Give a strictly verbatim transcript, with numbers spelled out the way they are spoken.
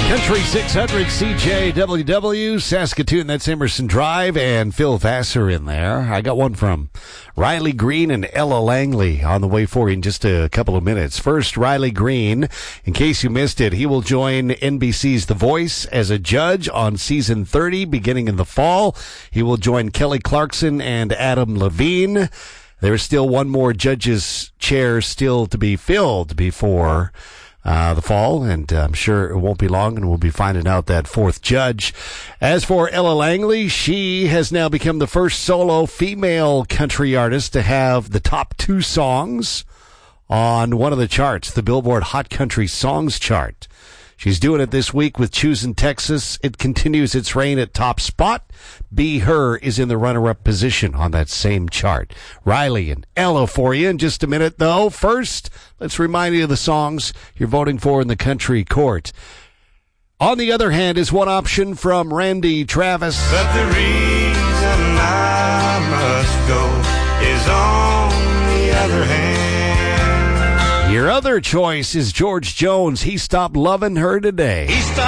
Country six hundred C J W W, Saskatoon, that's Emerson Drive, and Phil Vassar in there. I got one from Riley Green and Ella Langley on the way for you in just a couple of minutes. First, Riley Green, in case you missed it, he will join N B C's The Voice as a judge on season thirty beginning in the fall. He will join Kelly Clarkson and Adam Levine. There's still one more judge's chair still to be filled before Uh, the fall, and uh, I'm sure it won't be long, and we'll be finding out that fourth judge. As for Ella Langley, she has now become the first solo female country artist to have the top two songs on one of the charts, the Billboard Hot Country Songs chart. She's doing it this week with Choosing Texas. It continues its reign at top spot. Be Her is in the runner-up position on that same chart. Riley and Ella for you in just a minute, though. First, let's remind you of the songs you're voting for in the country court. On the other hand is one option from Randy Travis. But the reason I must go is on the other hand. Your other choice is George Jones. He stopped loving her today. He stopped